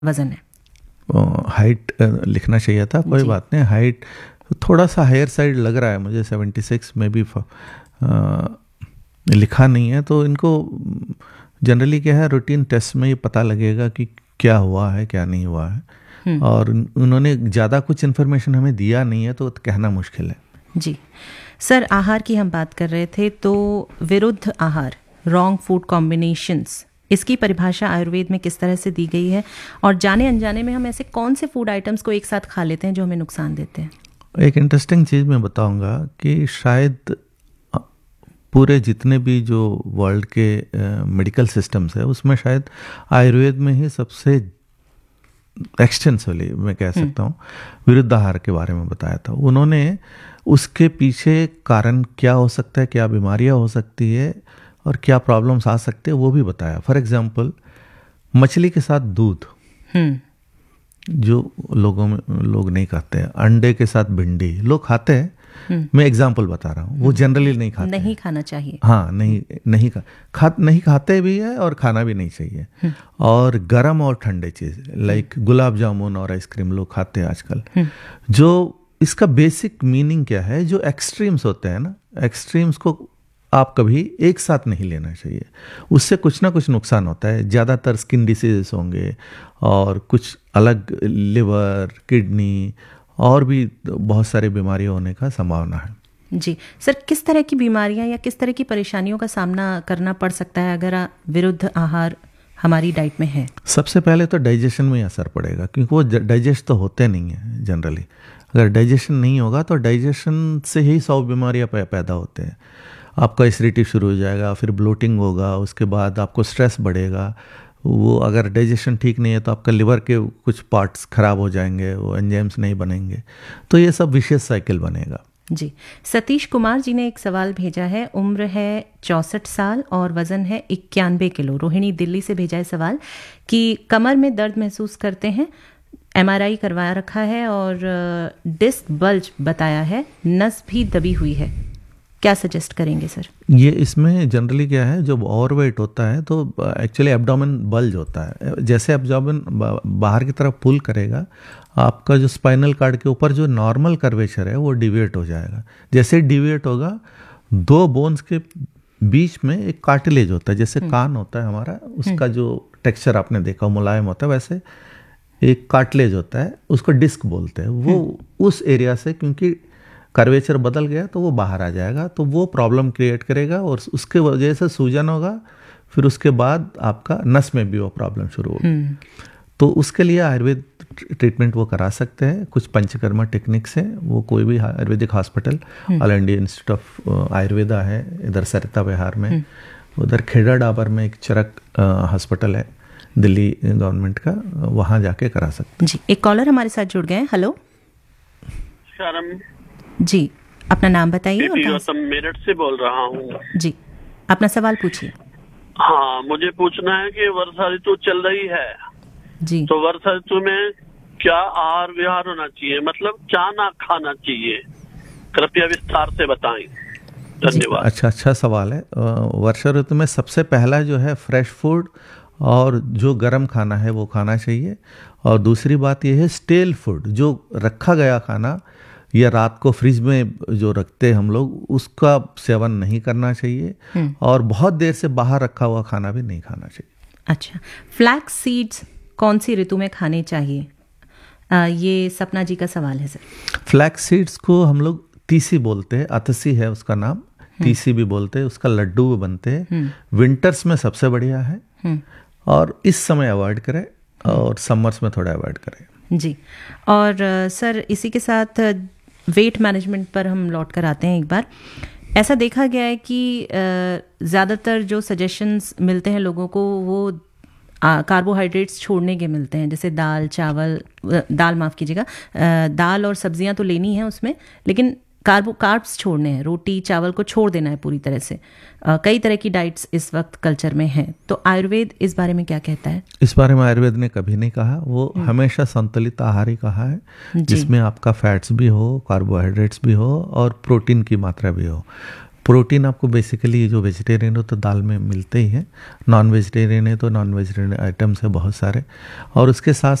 वजन है? हाइट लिखना चाहिए था, कोई बात नहीं। हाइट थोड़ा सा हायर साइड लग रहा है मुझे, 76 में भी लिखा नहीं है। तो इनको जनरली क्या है, रूटीन टेस्ट में ये पता लगेगा कि क्या हुआ है क्या नहीं हुआ है। और उन्होंने ज़्यादा कुछ इन्फॉर्मेशन हमें दिया नहीं है, तो कहना मुश्किल है। जी सर, आहार की हम बात कर रहे थे, तो विरुद्ध आहार, रॉन्ग फूड कॉम्बिनेशंस, इसकी परिभाषा आयुर्वेद में किस तरह से दी गई है, और जाने अनजाने में हम ऐसे कौन से फूड आइटम्स को एक साथ खा लेते हैं जो हमें नुकसान देते हैं? एक इंटरेस्टिंग चीज़ मैं बताऊंगा कि शायद पूरे जितने भी जो वर्ल्ड के मेडिकल सिस्टम्स है, उसमें शायद आयुर्वेद में ही सबसे एक्सटेंसिवली मैं कह सकता हूँ विरुद्ध आहार के बारे में बताया था। उन्होंने उसके पीछे कारण क्या हो सकता है, क्या बीमारियाँ हो सकती है और क्या प्रॉब्लम्स आ सकते हैं, वो भी बताया। फॉर एग्जांपल, मछली के साथ दूध जो लोग नहीं खाते हैं, अंडे के साथ भिंडी लोग खाते हैं। मैं एग्जांपल बता रहा हूँ, वो जनरली नहीं खाते, नहीं खाना चाहिए। हाँ, नहीं खाते भी है और खाना भी नहीं चाहिए। और गरम और ठंडे चीज़ लाइक गुलाब जामुन और आइसक्रीम लोग खाते हैं आजकल। जो इसका बेसिक मीनिंग क्या है, जो एक्सट्रीम्स होते हैं ना, एक्सट्रीम्स को आप कभी एक साथ नहीं लेना चाहिए, उससे कुछ ना कुछ नुकसान होता है। ज़्यादातर स्किन डिसीजेस होंगे और कुछ अलग लिवर, किडनी और भी बहुत सारी बीमारियां होने का संभावना है। जी सर, किस तरह की बीमारियां या किस तरह की परेशानियों का सामना करना पड़ सकता है अगर विरुद्ध आहार हमारी डाइट में है? सबसे पहले तो डाइजेशन में असर पड़ेगा, क्योंकि वो डाइजेस्ट तो होते नहीं है जनरली। अगर डाइजेशन नहीं होगा तो डाइजेशन से ही 100 बीमारियाँ पैदा होते हैं। आपका एसिडिटी शुरू हो जाएगा, फिर ब्लोटिंग होगा, उसके बाद आपको स्ट्रेस बढ़ेगा। वो अगर डाइजेशन ठीक नहीं है तो आपका लिवर के कुछ पार्ट्स खराब हो जाएंगे, वो एंजाइम्स नहीं बनेंगे, तो ये सब विशेष साइकिल बनेगा। जी, सतीश कुमार जी ने एक सवाल भेजा है। उम्र है 64 साल और वजन है 91 किलो। रोहिणी दिल्ली से भेजा है सवाल कि कमर में दर्द महसूस करते हैं, MRI करवा रखा है और डिस्क बल्ज बताया है, नस भी दबी हुई है, क्या सजेस्ट करेंगे सर? ये इसमें जनरली क्या है, जब ओवरवेट होता है तो एक्चुअली एब्डोमेन बल्ज होता है। जैसे एब्डोमेन बाहर की तरफ पुल करेगा, आपका जो स्पाइनल कार्ड के ऊपर जो नॉर्मल कर्वेचर है वो डिविएट हो जाएगा। जैसे डिविएट होगा, दो बोन्स के बीच में एक कार्टिलेज होता है, जैसे कान होता है हमारा, उसका जो टेक्सचर आपने देखा मुलायम होता है, वैसे एक कार्टिलेज होता है, उसको डिस्क बोलते हैं। वो उस एरिया से क्योंकि कर्वेचर बदल गया तो वो बाहर आ जाएगा, तो वो प्रॉब्लम क्रिएट करेगा और उसके वजह से सूजन होगा। फिर उसके बाद आपका नस में भी वो प्रॉब्लम शुरू होगी। तो उसके लिए आयुर्वेद ट्रीटमेंट वो करा सकते हैं। कुछ पंचकर्मा टेक्निक्स है, वो कोई भी Ayurvedic hospital, all India institute of Ayurveda है इधर सरिता विहार में, उधर खेड़ा डाबर में एक चरक हॉस्पिटल है दिल्ली गवर्नमेंट का, वहाँ जाके करा सकते हैं। जी, एक कॉलर हमारे साथ जुड़ गए हैं। हेलो जी, अपना नाम बताइए। मेरठ से बोल रहा हूँ जी, अपना सवाल पूछिए। हाँ, मुझे पूछना है कि वर्षा ऋतु चल रही है जी, तो वर्षा ऋतु में क्या आहार विहार होना चाहिए, मतलब क्या ना खाना चाहिए, कृपया विस्तार से बताएं। धन्यवाद। अच्छा सवाल है। वर्षा ऋतु में सबसे पहला जो है फ्रेश फूड और जो गर्म खाना है वो खाना चाहिए। और दूसरी बात ये है, स्टेल फूड, जो रखा गया खाना या रात को फ्रिज में जो रखते हैं हम लोग, उसका सेवन नहीं करना चाहिए। और बहुत देर से बाहर रखा हुआ खाना भी नहीं खाना चाहिए। अच्छा, फ्लैक्स सीड्स कौन सी ऋतु में खाने चाहिए? ये सपना जी का सवाल है सर। फ्लैक्स सीड्स को हम लोग तीसी बोलते हैं, अतसी है उसका नाम, तीसी भी बोलते हैं, उसका लड्डू भी बनते हैं। विंटर्स में सबसे बढ़िया है और इस समय अवॉइड करें और समर्स में थोड़ा अवॉइड करें। जी, और सर इसी के साथ वेट मैनेजमेंट पर हम लौट कर आते हैं एक बार। ऐसा देखा गया है कि ज़्यादातर जो सजेशंस मिलते हैं लोगों को वो कार्बोहाइड्रेट्स छोड़ने के मिलते हैं, जैसे दाल और सब्जियां तो लेनी है उसमें, लेकिन कार्ब्स छोड़ने हैं, रोटी चावल को छोड़ देना है पूरी तरह से। कई तरह की डाइट्स इस वक्त कल्चर में हैं, तो आयुर्वेद इस बारे में क्या कहता है? इस बारे में आयुर्वेद ने कभी नहीं कहा, वो हमेशा संतुलित आहार ही कहा है, जिसमें आपका फैट्स भी हो, कार्बोहाइड्रेट्स भी हो और प्रोटीन की मात्रा भी हो। प्रोटीन आपको बेसिकली जो वेजिटेरियन हो तो दाल में मिलते ही हैं, नॉन वेजिटेरियन है तो नॉन वेजिटेरियन आइटम्स है बहुत सारे, और उसके साथ